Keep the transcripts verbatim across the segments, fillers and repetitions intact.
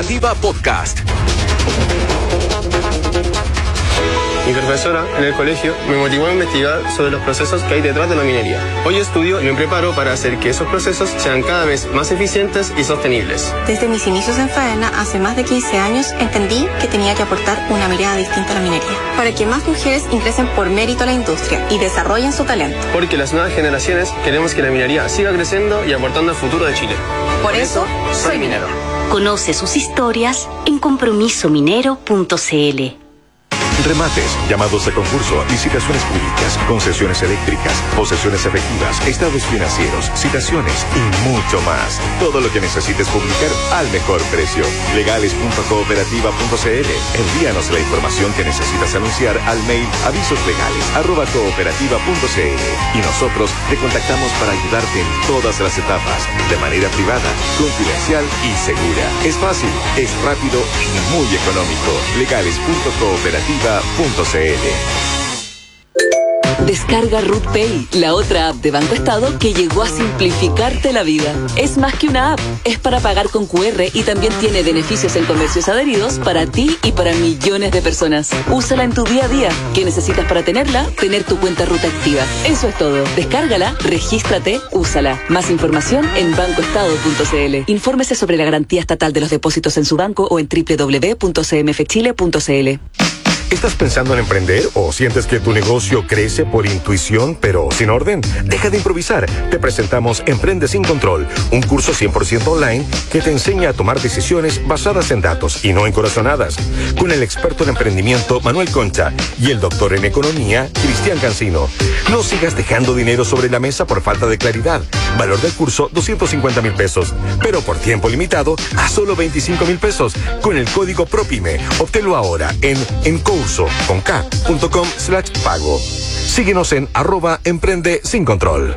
Cooperativa Podcast. Mi profesora en el colegio me motivó a investigar sobre los procesos que hay detrás de la minería. Hoy estudio y me preparo para hacer que esos procesos sean cada vez más eficientes y sostenibles. Desde mis inicios en Faena, hace más de quince años, entendí que tenía que aportar una mirada distinta a la minería, para que más mujeres ingresen por mérito a la industria y desarrollen su talento. Porque las nuevas generaciones queremos que la minería siga creciendo y aportando al futuro de Chile. Por eso, soy minero. Conoce sus historias en compromiso minero punto c l. Remates, llamados de concurso, licitaciones públicas, concesiones eléctricas, posesiones efectivas, estados financieros, citaciones y mucho más. Todo lo que necesites publicar al mejor precio. legales punto cooperativa punto c l. Envíanos la información que necesitas anunciar al mail avisoslegales arroba cooperativa punto c l y nosotros te contactamos para ayudarte en todas las etapas, de manera privada, confidencial y segura. Es fácil, es rápido y muy económico. legales punto cooperativa punto c l. Descarga Ruth Pay, la otra app de Banco Estado que llegó a simplificarte la vida. Es más que una app, es para pagar con cu erre y también tiene beneficios en comercios adheridos para ti y para millones de personas. Úsala en tu día a día. ¿Qué necesitas para tenerla? Tener tu cuenta Ruth activa. Eso es todo. Descárgala, regístrate, úsala. Más información en banco estado punto c l. Infórmese sobre la garantía estatal de los depósitos en su banco o en doble u doble u doble u punto c m f chile punto c l. ¿Estás pensando en emprender o sientes que tu negocio crece por intuición pero sin orden? Deja de improvisar. Te presentamos Emprende sin Control, un curso cien por ciento online que te enseña a tomar decisiones basadas en datos y no en corazonadas. Con el experto en emprendimiento Manuel Concha y el doctor en economía Cristian Cancino. No sigas dejando dinero sobre la mesa por falta de claridad. Valor del curso doscientos cincuenta mil pesos, pero por tiempo limitado a solo veinticinco mil pesos con el código PROPYME. Obténlo ahora en Encurso con K punto com slash pago. Síguenos en arroba emprende sin control.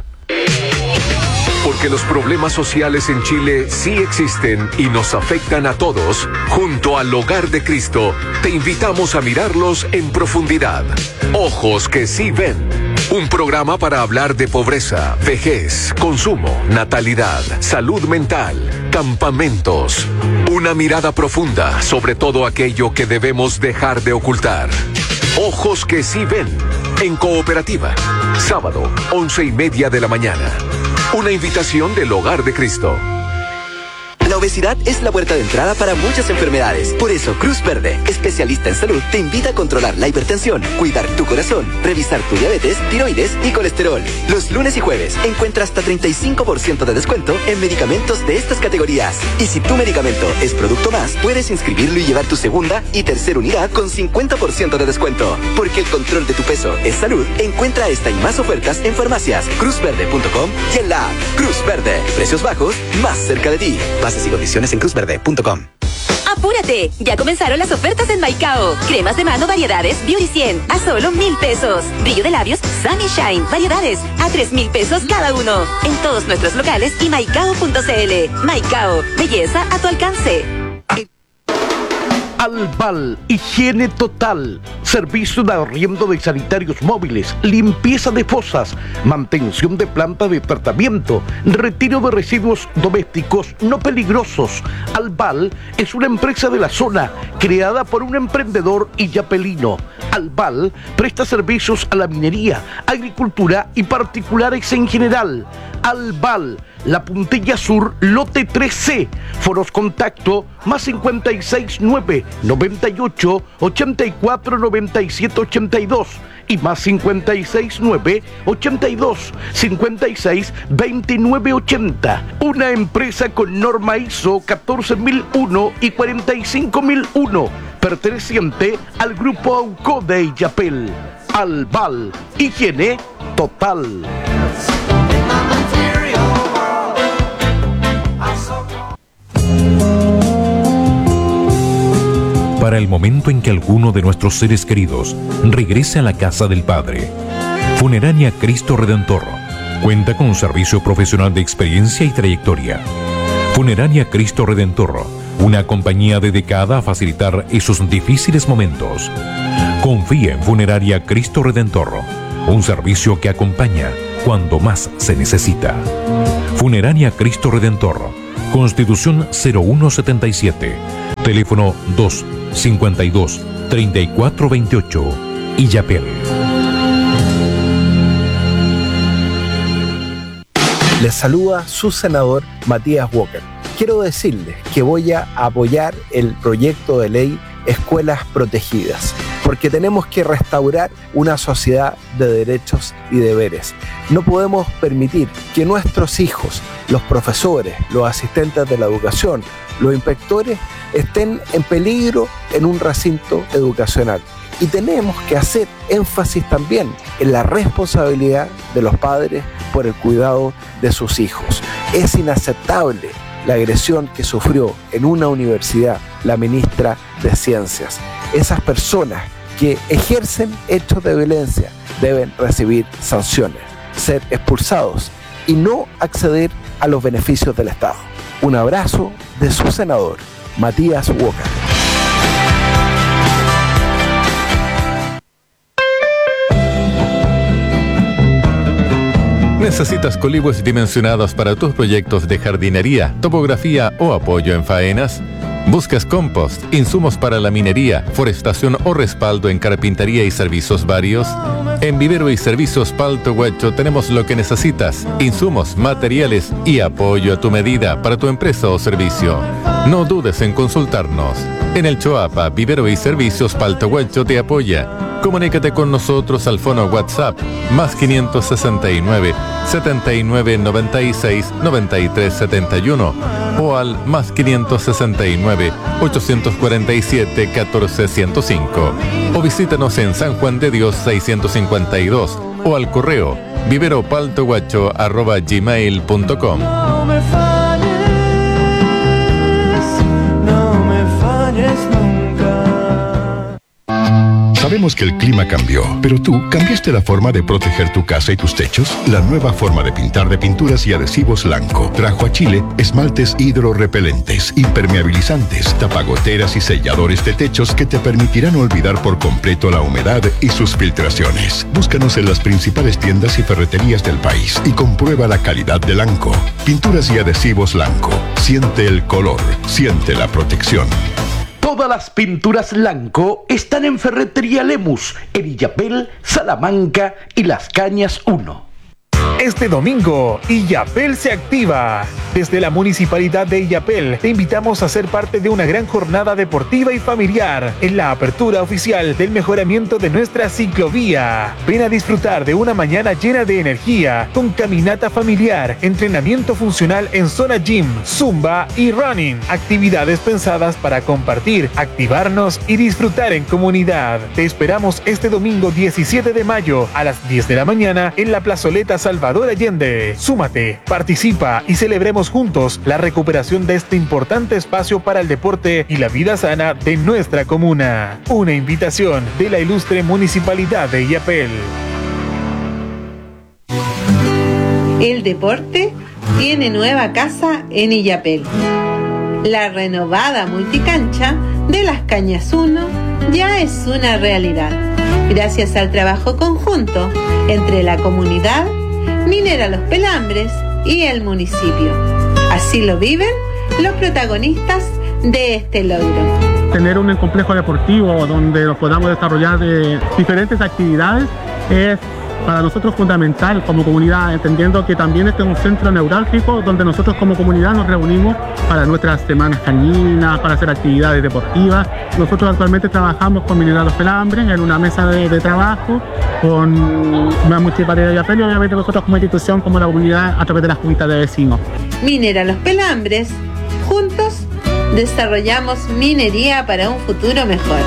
Porque los problemas sociales en Chile sí existen y nos afectan a todos, junto al Hogar de Cristo, te invitamos a mirarlos en profundidad. Ojos que sí ven. Un programa para hablar de pobreza, vejez, consumo, natalidad, salud mental, campamentos. Una mirada profunda sobre todo aquello que debemos dejar de ocultar. Ojos que sí ven. En Cooperativa. Sábado, once y media de la mañana. Una invitación del Hogar de Cristo. La obesidad es la puerta de entrada para muchas enfermedades. Por eso, Cruz Verde, especialista en salud, te invita a controlar la hipertensión, cuidar tu corazón, revisar tu diabetes, tiroides y colesterol. Los lunes y jueves encuentra hasta treinta y cinco por ciento de descuento en medicamentos de estas categorías. Y si tu medicamento es producto más, puedes inscribirlo y llevar tu segunda y tercera unidad con cincuenta por ciento de descuento. Porque el control de tu peso es salud. Encuentra esta y más ofertas en farmacias, cruz verde punto com y en la app Cruz Verde. Precios bajos, más cerca de ti. Bases y condiciones en cruz verde punto com. ¡Apúrate! Ya comenzaron las ofertas en Maicao. Cremas de mano variedades Beauty cien a solo mil pesos. Brillo de labios Sunny Shine variedades a tres mil pesos cada uno. En todos nuestros locales y maicao punto c l. Maicao, belleza a tu alcance. Albal, higiene total, servicio de arriendo de sanitarios móviles, limpieza de fosas, mantención de planta de tratamiento, retiro de residuos domésticos no peligrosos. Albal es una empresa de la zona creada por un emprendedor illapelino. Albal presta servicios a la minería, agricultura y particulares en general. Albal, La Puntilla Sur, lote tres C. Foros contacto más cincuenta y seis nueve noventa y ocho ochenta y cuatro noventa y siete ochenta y dos y más cincuenta y seis nueve ochenta y dos cincuenta y seis veintinueve ochenta. Una empresa con norma I S O catorce mil uno y cuarenta y cinco mil uno, perteneciente al grupo Auco de Illapel. Albal, higiene total. Para el momento en que alguno de nuestros seres queridos regrese a la casa del Padre, Funeraria Cristo Redentor cuenta con un servicio profesional de experiencia y trayectoria. Funeraria Cristo Redentor, una compañía dedicada a facilitar esos difíciles momentos. Confía en Funeraria Cristo Redentor, un servicio que acompaña cuando más se necesita. Funeraria Cristo Redentor, Constitución cero uno setenta y siete, Teléfono dos cincuenta y dos, treinta y cuatro veintiocho. Illapel. Les saluda su senador Matías Walker. Quiero decirles que voy a apoyar el proyecto de ley Escuelas Protegidas, porque tenemos que restaurar una sociedad de derechos y deberes. No podemos permitir que nuestros hijos, los profesores, los asistentes de la educación, los inspectores, estén en peligro en un recinto educacional. Y tenemos que hacer énfasis también en la responsabilidad de los padres por el cuidado de sus hijos. Es inaceptable la agresión que sufrió en una universidad la ministra de Ciencias. Esas personas que ejercen hechos de violencia deben recibir sanciones, ser expulsados y no acceder a los beneficios del Estado. Un abrazo de su senador, Matías Walker. ¿Necesitas colibos dimensionados para tus proyectos de jardinería, topografía o apoyo en faenas? ¿Buscas compost, insumos para la minería, forestación o respaldo en carpintería y servicios varios? En Vivero y Servicios Palto Huacho tenemos lo que necesitas: insumos, materiales y apoyo a tu medida para tu empresa o servicio. No dudes en consultarnos. En el Choapa, Vivero y Servicios Palto Huacho te apoya. Comunícate con nosotros al fono WhatsApp más quinientos sesenta y nueve, setenta y nueve, noventa y seis, noventa y tres setenta y uno o al más quinientos sesenta y nueve, ochocientos cuarenta y siete, catorce ciento cinco, o visítanos en San Juan de Dios seiscientos cincuenta y dos o al correo viveropaltoguacho arroba gmail punto com. No me falles, no me falles nunca. Sabemos que el clima cambió, pero tú cambiaste la forma de proteger tu casa y tus techos. La nueva forma de pintar de Pinturas y Adhesivos Lanco trajo a Chile esmaltes hidrorrepelentes, impermeabilizantes, tapagoteras y selladores de techos que te permitirán olvidar por completo la humedad y sus filtraciones. Búscanos en las principales tiendas y ferreterías del país y comprueba la calidad de Lanco. Pinturas y Adhesivos Lanco. Siente el color, siente la protección. Todas las pinturas Lanco están en Ferretería Lemus, en Illapel, Salamanca y Las Cañas uno. Este domingo, Illapel se activa. Desde la Municipalidad de Illapel, te invitamos a ser parte de una gran jornada deportiva y familiar en la apertura oficial del mejoramiento de nuestra ciclovía. Ven a disfrutar de una mañana llena de energía, con caminata familiar, entrenamiento funcional en zona gym, zumba y running. Actividades pensadas para compartir, activarnos y disfrutar en comunidad. Te esperamos este domingo diecisiete de mayo a las diez de la mañana en la plazoleta Salvador Allende. Súmate, participa y celebremos juntos la recuperación de este importante espacio para el deporte y la vida sana de nuestra comuna. Una invitación de la ilustre Municipalidad de Illapel. El deporte tiene nueva casa en Illapel. La renovada multicancha de Las Cañas uno ya es una realidad, gracias al trabajo conjunto entre la comunidad, Minera Los Pelambres y el municipio. Así lo viven los protagonistas de este logro. Tener un complejo deportivo donde nos podamos desarrollar eh, diferentes actividades es para nosotros fundamental como comunidad, entendiendo que también este es un centro neurálgico donde nosotros como comunidad nos reunimos para nuestras semanas caninas, para hacer actividades deportivas. Nosotros actualmente trabajamos con Minera Los Pelambres en una mesa de, de trabajo con una municipalidad de Illapel y obviamente nosotros como institución, como la comunidad, a través de las juntas de vecinos. Minera Los Pelambres, juntos desarrollamos minería para un futuro mejor.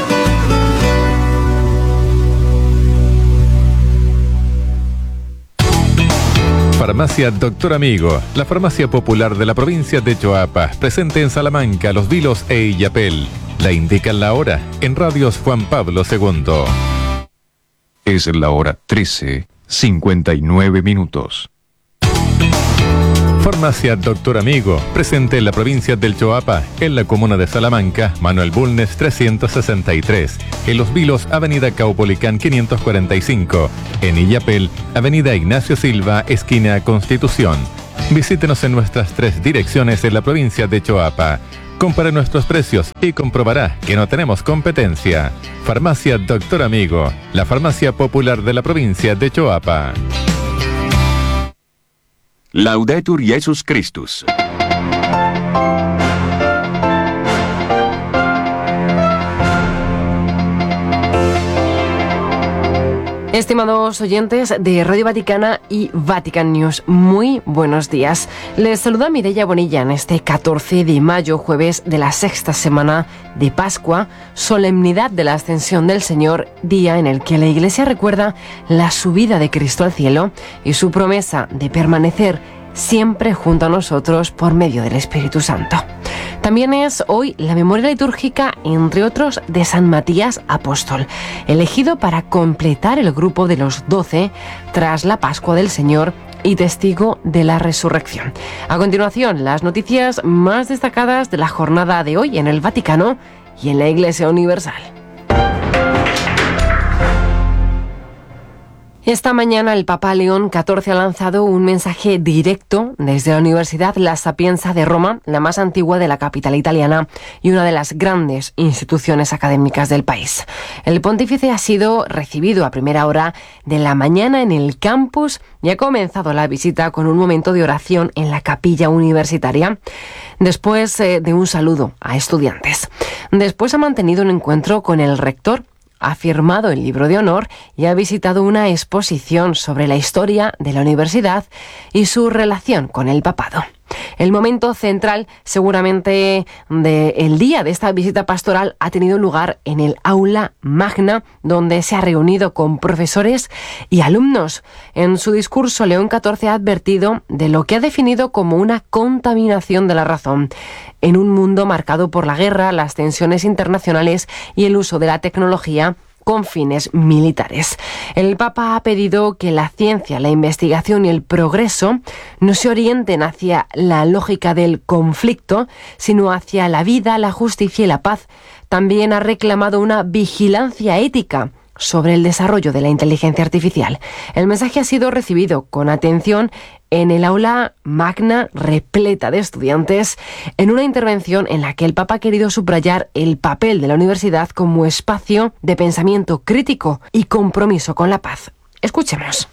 Farmacia Doctor Amigo, la farmacia popular de la provincia de Choapa, presente en Salamanca, Los Vilos e Illapel. La indican la hora en Radios Juan Pablo segundo. Es la hora trece, cincuenta y nueve minutos. Farmacia Doctor Amigo, presente en la provincia del Choapa, en la comuna de Salamanca, Manuel Bulnes trescientos sesenta y tres, en Los Vilos, Avenida Caupolicán quinientos cuarenta y cinco, en Illapel, Avenida Ignacio Silva, esquina Constitución. Visítenos en nuestras tres direcciones en la provincia de Choapa. Compare nuestros precios y comprobará que no tenemos competencia. Farmacia Doctor Amigo, la farmacia popular de la provincia de Choapa. Laudetur Jesus Christus. Estimados oyentes de Radio Vaticana y Vatican News, muy buenos días. Les saluda Mireia Bonilla en este catorce de mayo, jueves de la sexta semana de Pascua, solemnidad de la Ascensión del Señor, día en el que la Iglesia recuerda la subida de Cristo al cielo y su promesa de permanecer siempre junto a nosotros por medio del Espíritu Santo. También es hoy la memoria litúrgica, entre otros, de San Matías Apóstol, elegido para completar el grupo de los doce tras la Pascua del Señor y testigo de la resurrección. A continuación, las noticias más destacadas de la jornada de hoy en el Vaticano y en la Iglesia Universal. Esta mañana el Papa León catorce ha lanzado un mensaje directo desde la Universidad La Sapienza de Roma, la más antigua de la capital italiana y una de las grandes instituciones académicas del país. El pontífice ha sido recibido a primera hora de la mañana en el campus y ha comenzado la visita con un momento de oración en la capilla universitaria, después eh, de un saludo a estudiantes. Después ha mantenido un encuentro con el rector, ha firmado el libro de honor y ha visitado una exposición sobre la historia de la universidad y su relación con el papado. El momento central, seguramente, del día de esta visita pastoral ha tenido lugar en el aula magna, donde se ha reunido con profesores y alumnos. En su discurso, León catorce ha advertido de lo que ha definido como una contaminación de la razón en un mundo marcado por la guerra, las tensiones internacionales y el uso de la tecnología con fines militares. El Papa ha pedido que la ciencia, la investigación y el progreso no se orienten hacia la lógica del conflicto, sino hacia la vida, la justicia y la paz. También ha reclamado una vigilancia ética sobre el desarrollo de la inteligencia artificial. El mensaje ha sido recibido con atención en el aula magna repleta de estudiantes, en una intervención en la que el Papa ha querido subrayar el papel de la universidad como espacio de pensamiento crítico y compromiso con la paz. Escuchemos.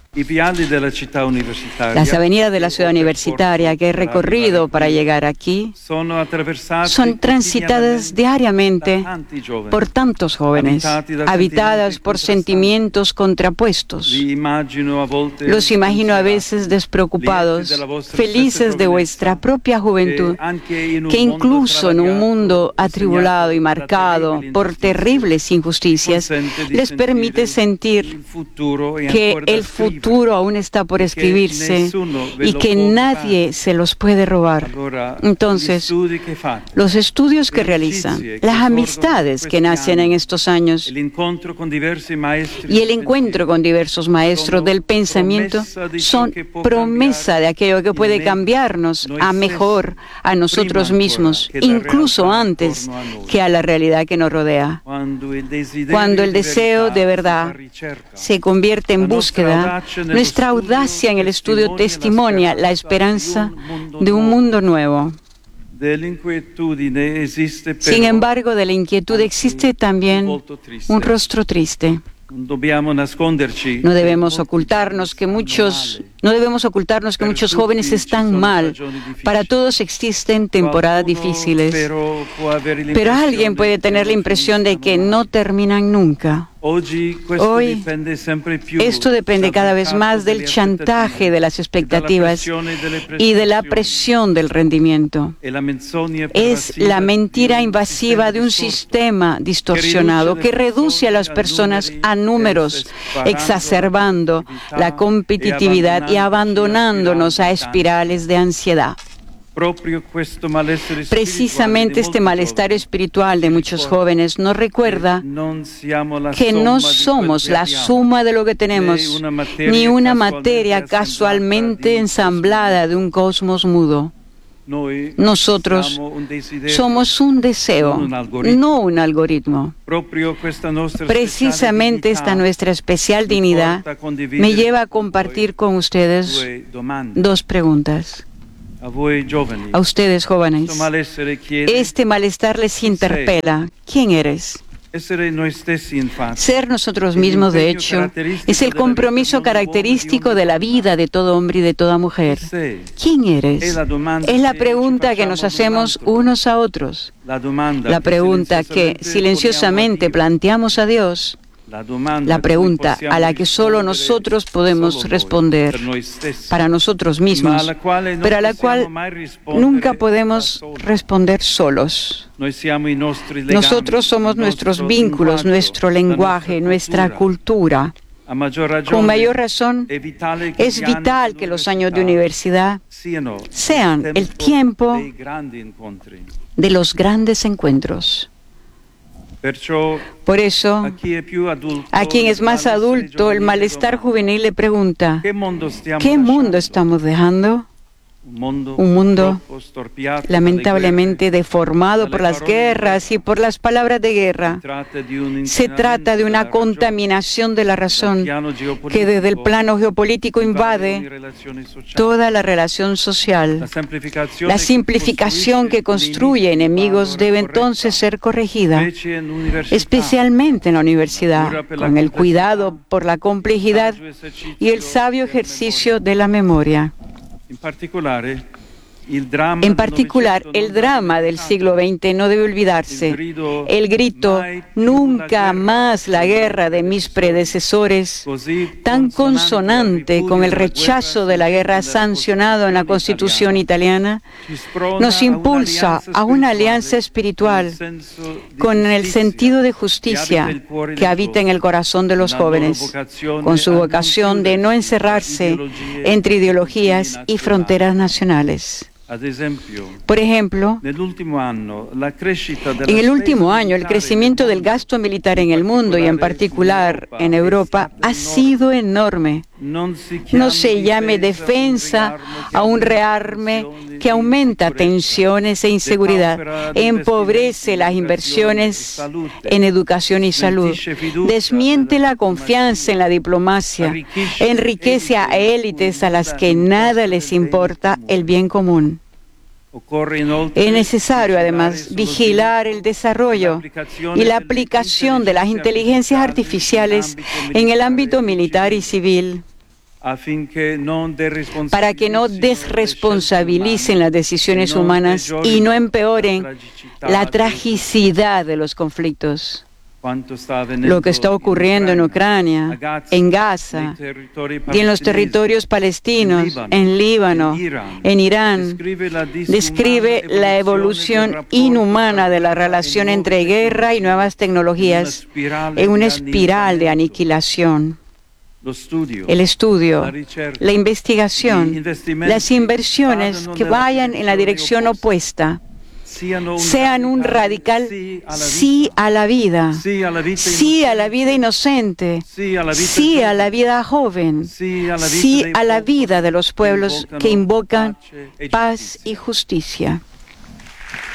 Las avenidas de la ciudad universitaria que he recorrido para llegar aquí son transitadas diariamente por tantos jóvenes, habitadas por sentimientos contrapuestos. Los imagino a veces despreocupados, felices de vuestra propia juventud, que incluso en un mundo atribulado y marcado por terribles injusticias, les permite sentir que el futuro futuro aún está por escribirse y que nadie se los puede robar. Entonces, los estudios que realizan, las amistades que nacen en estos años y el encuentro con diversos maestros del pensamiento son promesa de aquello que puede cambiarnos a mejor a nosotros mismos, incluso antes que a la realidad que nos rodea. Cuando el deseo de verdad se convierte en búsqueda, nuestra audacia en el estudio testimonia la esperanza de un mundo nuevo. Sin embargo, de la inquietud existe también un rostro triste. No debemos ocultarnos que muchos, no debemos ocultarnos que muchos jóvenes están mal. Para todos existen temporadas difíciles, pero alguien puede tener la impresión de que no terminan nunca. Hoy, esto depende cada vez más del chantaje de las expectativas y de la presión del rendimiento. Es la mentira invasiva de un sistema distorsionado que reduce a las personas a números, exacerbando la competitividad y abandonándonos a espirales de ansiedad. Precisamente este malestar espiritual de muchos jóvenes nos recuerda que no somos la suma de lo que tenemos, ni una materia casualmente ensamblada de un cosmos mudo. Nosotros somos un deseo, no un algoritmo. Precisamente esta nuestra especial dignidad me lleva a compartir con ustedes dos preguntas. A ustedes, jóvenes, este malestar les interpela. ¿Quién eres? Ser nosotros mismos, de hecho, es el compromiso característico de la vida de todo hombre y de toda mujer. ¿Quién eres? Es la pregunta que nos hacemos unos a otros. La pregunta que silenciosamente planteamos a Dios. La pregunta a la que solo nosotros podemos responder para nosotros mismos, pero a la cual nunca podemos responder solos. Nosotros somos nuestros vínculos, nuestro lenguaje, nuestra cultura. Con mayor razón, es vital que los años de universidad sean el tiempo de los grandes encuentros. Por eso, a quien es más adulto, el malestar juvenil le pregunta, ¿qué mundo estamos dejando? Un mundo lamentablemente deformado por las guerras y por las palabras de guerra. Se trata de una contaminación de la razón que desde el plano geopolítico invade toda la relación social. La simplificación que construye enemigos debe entonces ser corregida, especialmente en la universidad, con el cuidado por la complejidad y el sabio ejercicio de la memoria. En particular, el drama del siglo veinte no debe olvidarse. El grito, nunca más la guerra de mis predecesores, tan consonante con el rechazo de la guerra sancionado en la Constitución italiana, nos impulsa a una alianza espiritual con el sentido de justicia que habita en el corazón de los jóvenes, con su vocación de no encerrarse entre ideologías y fronteras nacionales. Por ejemplo, en el último año, el crecimiento del gasto militar en el mundo y en particular en Europa ha sido enorme. No se llame defensa a un rearme que aumenta tensiones e inseguridad, empobrece las inversiones en educación y salud, desmiente la confianza en la diplomacia, enriquece a élites a las que nada les importa el bien común. Es necesario, además, vigilar el desarrollo y la aplicación de las inteligencias artificiales en el ámbito militar y civil, para que no desresponsabilicen las decisiones humanas y no empeoren la tragicidad de los conflictos. Lo que está ocurriendo en Ucrania, en Gaza y en los territorios palestinos, en Líbano, en Irán, describe la evolución inhumana de la relación entre guerra y nuevas tecnologías en una espiral de aniquilación. El estudio, la investigación, las inversiones que vayan en la dirección opuesta, sean un radical sí a la vida, sí a la vida inocente, sí a la vida joven, sí a la vida de los pueblos que invocan paz y justicia.